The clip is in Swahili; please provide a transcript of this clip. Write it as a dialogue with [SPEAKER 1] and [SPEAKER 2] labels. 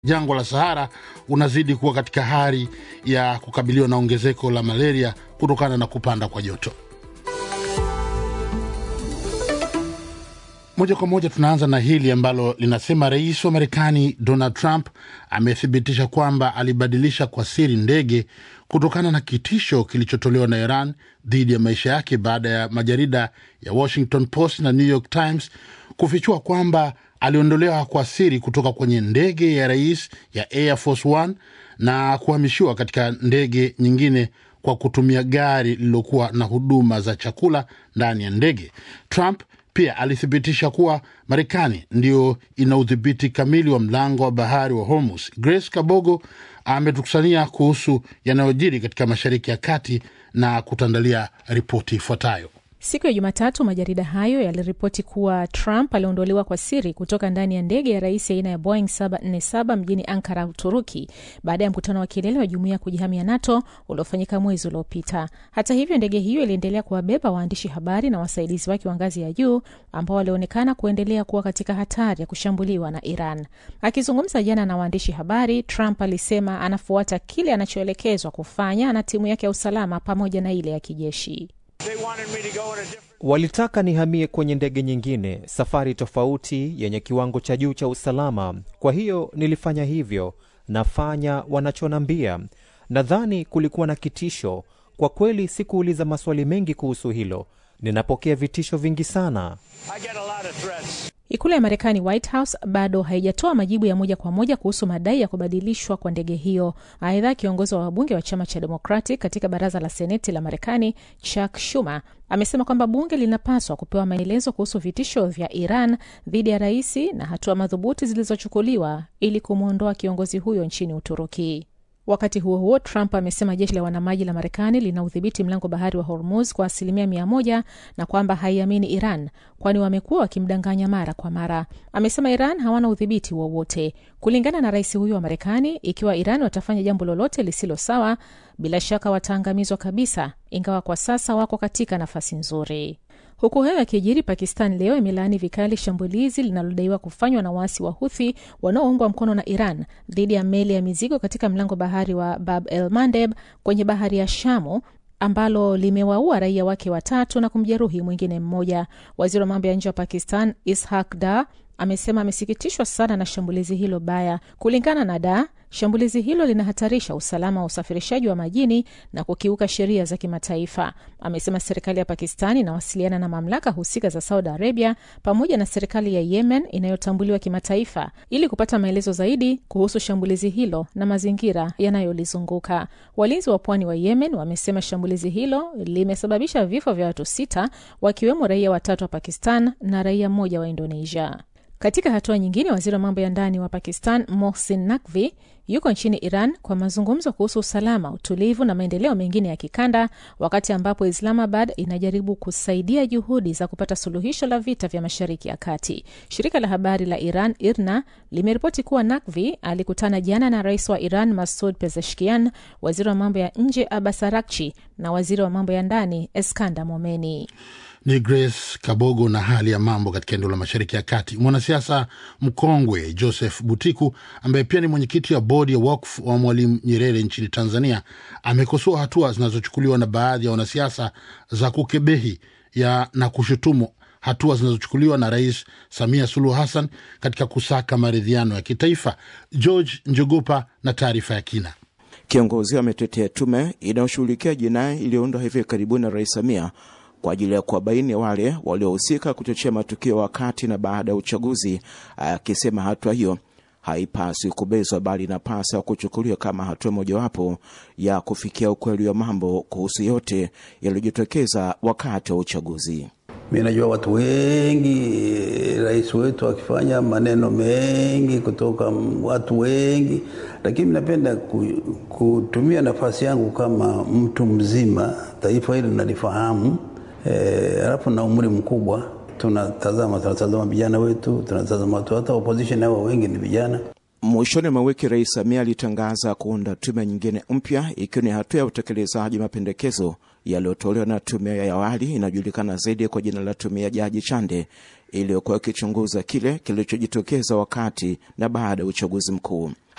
[SPEAKER 1] Jangwa la Sahara unazidi kuwa katika hali ya kukabiliwa na ongezeko la malaria kutokana na kupanda kwa joto. Moja kwa moja tunaanza na hili ambalo linasema Rais wa Marekani Donald Trump amethibitisha kwamba alibadilisha kwa siri ndege kutokana na kitisho kilichotolewa na Iran dhidi ya maisha yake baada ya majarida ya Washington Post na New York Times kufichua kwamba aliondolewa kwa siri kutoka kwenye ndege ya rais ya Air Force One na kuhamishiwa katika ndege nyingine kwa kutumia gari lilokuwa na huduma za chakula ndani ya ndege. Trump pia alithibitisha kuwa Marekani ndio ina udhibiti kamili wa mlango wa bahari wa Hormuz. Grace Kabogo ametukusania kuhusu yanayojiri katika Mashariki ya Kati na kutandalia ripoti ifuatayo.
[SPEAKER 2] Siku ya Jumatatu majarida hayo yaliripoti kuwa Trump aliondolewa kwa siri kutoka ndani ya ndege ya rais aina ya Boeing 747 mjini Ankara, Uturuki, baada ya mkutano wa kilele wa jumuiya ya kujihamia NATO uliofanyika mwezi uliopita. Hata hivyo, ndege hiyo iliendelea kuwabeba waandishi habari na wasaidizi wake wa ngazi ya juu ambao walionekana kuendelea kuwa katika hatari ya kushambuliwa na Iran. Akizungumza jana na waandishi habari, Trump alisema anafuata kile anachoelekezwa kufanya na timu yake ya usalama pamoja na ile ya kijeshi.
[SPEAKER 3] Walitaka nihamie kwenye ndege nyingine, safari tofauti yenye kiwango cha juu cha usalama. Kwa hiyo nilifanya hivyo, nafanya wanachonambia. Nadhani kulikuwa na kitisho. Kwa kweli sikuuliza maswali mengi kuhusu hilo. Ninapokea vitisho vingi sana.
[SPEAKER 2] Ikulu ya Marekani White House bado haijatoa majibu ya moja kwa moja kuhusu madai ya kubadilishwa kwa ndege hiyo. Aidha, kiongozi wa wabunge wa chama cha Democratic katika baraza la Seneti la Marekani, Chuck Schumer, amesema kwamba bunge linapaswa kupewa maelezo kuhusu vitisho vya Iran dhidi ya rais na hatua madhubuti zilizochukuliwa ili kumuondoa kiongozi huyo nchini Uturuki. Wakati huo huo, Trump amesema jeshi la wanamaji la Marekani lina udhibiti mlango bahari wa Hormuz kwa 100% na kwamba haiamini Iran, kwani wamekuwa wakimdanganya mara kwa mara. Amesema Iran hawana udhibiti wowote. Kulingana na rais huyo wa Marekani, ikiwa Iran watafanya jambo lolote lisilo sawa, bila shaka wataangamizwa kabisa, ingawa kwa sasa wako katika nafasi nzuri. Huku hayo yakijiri, Pakistan leo imelaani vikali shambulizi linalodaiwa kufanywa na waasi wa Houthi wanaoungwa mkono na Iran dhidi ya meli ya mizigo katika mlango bahari wa Bab el Mandeb kwenye bahari ya Shamu, ambalo limewaua raia wake 3 na kumjeruhi mwingine mmoja. Waziri wa mambo ya nje wa Pakistan Ishaq Dar amesema amesikitishwa sana na shambulizi hilo baya. Kulingana na Dar, shambulizi hilo linahatarisha usalama wa usafirishaji wa majini na kukiuka sheria za kimataifa. Amesema serikali ya Pakistan inawasiliana na mamlaka husika za Saudi Arabia pamoja na serikali ya Yemen inayotambuliwa kimataifa ili kupata maelezo zaidi kuhusu shambulizi hilo na mazingira yanayolizunguka. Walinzi wa pwani wa Yemen wamesema shambulizi hilo limesababisha vifo vya watu 6, wakiwemo raia 3 wa Pakistan na raia 1 wa Indonesia. Katika hatua nyingine, waziri wa mambo ya ndani wa Pakistan Mohsin Naqvi yuko nchini Iran kwa mazungumzo kuhusu usalama, utulivu na maendeleo mengine ya kikanda, wakati ambapo Islamabad inajaribu kusaidia juhudi za kupata suluhisho la vita vya Mashariki ya Kati. Shirika la habari la Iran IRNA limeripoti kuwa Naqvi alikutana jana na rais wa Iran Masoud Pezeshkian, waziri wa mambo ya nje Abbas Araghchi na waziri wa mambo ya ndani Eskandar Momeni.
[SPEAKER 1] Ni Grace Kabogo na hali ya mambo katika eneo la Mashariki ya Kati. Mwanasiasa mkongwe Joseph Butiku, ambaye pia ni mwenyekiti wa bodi ya Waqf wa Mwalimu Nyerere nchini Tanzania, amekosoa hatua zinazochukuliwa na baadhi ya wanasiasa za kukebehi na kushutumu hatua zinazochukuliwa na Rais Samia Suluhu Hassan katika kusaka maridhiano ya kitaifa. George Njogopa na taarifa ya kina.
[SPEAKER 4] Kiongozi ametetea tume inayoshughulikia jinai iliyoundwa hivi karibuni na Rais Samia kwa ajili ya kuwabaini wale waliohusika kuchochea matukio wakati na baada ya uchaguzi, akisema hatua hiyo haipaswi kubezwa bali inapaswa kuchukuliwa kama hatua mojawapo ya kufikia ukweli wa mambo kuhusu yote yaliyojitokeza wakati wa uchaguzi.
[SPEAKER 5] Mimi najua watu wengi, rais wetu akifanya maneno mengi kutoka watu wengi, lakini napenda kutumia nafasi yangu kama mtu mzima, taifa hili nalifahamu. Alafu na umri mkubwa, tunatazama vijana wetu, tunatazama watu hata opposition hao wengi ni vijana.
[SPEAKER 4] Mwishoni mwa wiki Rais Samia alitangaza kuunda tume nyingine mpya, ikiwa ni hatua ya utekelezaji mapendekezo yaliyotolewa na tume ya awali inajulikana zaidi kwa jina la tume ya Jaji Chande, iliyokuwa ikichunguza kile kilichojitokeza wakati na baada ya uchaguzi mkuu.